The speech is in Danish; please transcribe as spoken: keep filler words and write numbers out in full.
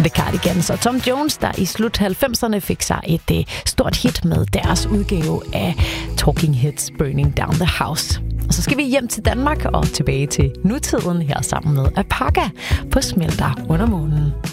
The Cardigans og Tom Jones, der i slut halvfemserne fik sig et uh, stort hit med deres udgave af Talking Heads Burning Down the House. Og så skal vi hjem til Danmark og tilbage til nutiden her sammen med Apaka på Smelter under månen.